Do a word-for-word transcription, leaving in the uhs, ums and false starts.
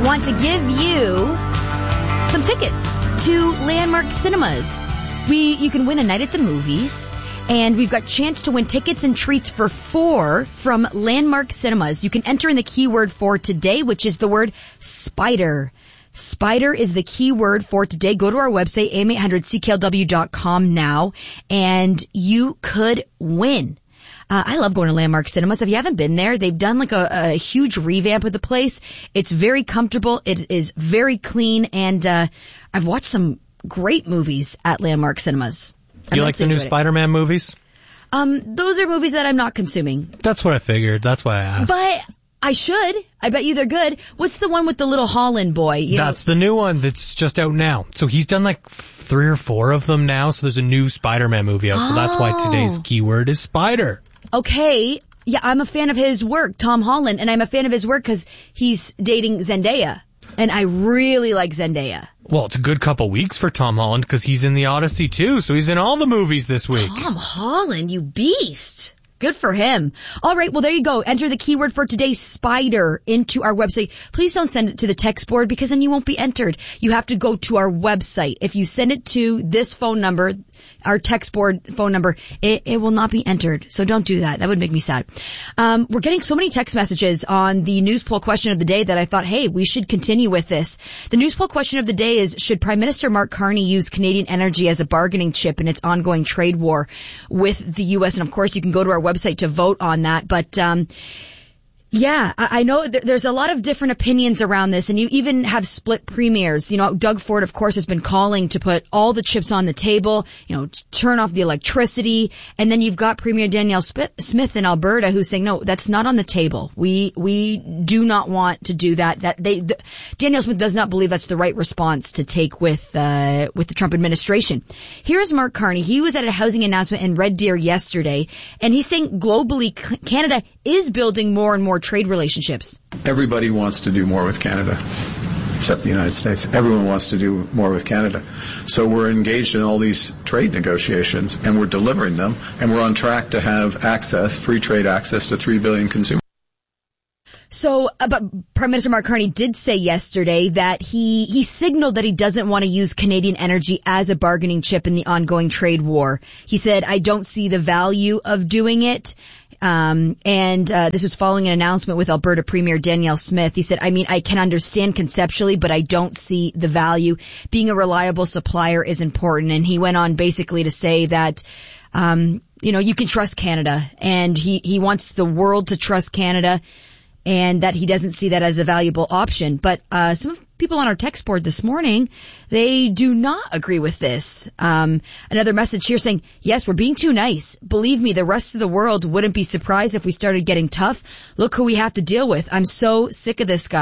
want to give you some tickets to Landmark Cinemas. We, you can win a night at the movies, and we've got chance to win tickets and treats for four from Landmark Cinemas. You can enter in the keyword for today, which is the word spider. Spider is the key word for today. Go to our website, A M eight hundred C K L W dot com now, and you could win. Uh, I love going to Landmark Cinemas. If you haven't been there, they've done like a, a huge revamp of the place. It's very comfortable. It is very clean, and uh I've watched some great movies at Landmark Cinemas. I'm you like the new Spider-Man it. movies? Um, those are movies that I'm not consuming. That's what I figured. That's why I asked. But I should. I bet you they're good. What's the one with the little Holland boy? You that's know? the new one that's just out now. So he's done like three or four of them now. So there's a new Spider-Man movie out. Oh. So that's why today's keyword is spider. Okay. Yeah, I'm a fan of his work, Tom Holland, and I'm a fan of his work because he's dating Zendaya. And I really like Zendaya. Well, it's a good couple weeks for Tom Holland because he's in the Odyssey too, so he's in all the movies this week. Tom Holland, you beast. Good for him. All right, well, there you go. Enter the keyword for today, spider, into our website. Please don't send it to the text board because then you won't be entered. You have to go to our website. If you send it to this phone number, our text board phone number, it, it will not be entered. So don't do that. That would make me sad. Um, we're getting so many text messages on the news poll question of the day that I thought, hey, we should continue with this. The news poll question of the day is, should Prime Minister Mark Carney use Canadian energy as a bargaining chip in its ongoing trade war with the U S? And of course, you can go to our website to vote on that. But, um, yeah, I, I know th- there's a lot of different opinions around this, and you even have split premiers. You know, Doug Ford, of course, has been calling to put all the chips on the table, you know, turn off the electricity. And then you've got Premier Danielle Smith in Alberta who's saying, no, that's not on the table. We, we do not want to do that. That they, the, Danielle Smith does not believe that's the right response to take with, uh, with the Trump administration. Here's Mark Carney. He was at a housing announcement in Red Deer yesterday, and he's saying globally, Canada is building more and more trade relationships. Everybody wants to do more with Canada, except the United States. Everyone wants to do more with Canada. So we're engaged in all these trade negotiations, and we're delivering them, and we're on track to have access, free trade access to three billion consumers. So, uh, but Prime Minister Mark Carney did say yesterday that he, he signaled that he doesn't want to use Canadian energy as a bargaining chip in the ongoing trade war. He said, I don't see the value of doing it. Um, and, uh, this was following an announcement with Alberta Premier Danielle Smith. He said, I mean, I can understand conceptually, but I don't see the value. Being a reliable supplier is important. And he went on basically to say that, um, you know, you can trust Canada, and he, he wants the world to trust Canada, and that he doesn't see that as a valuable option. But, uh, some people on our text board this morning, they do not agree with this. Um, another message here saying, yes, we're being too nice. Believe me, the rest of the world wouldn't be surprised if we started getting tough. Look who we have to deal with. I'm so sick of this guy.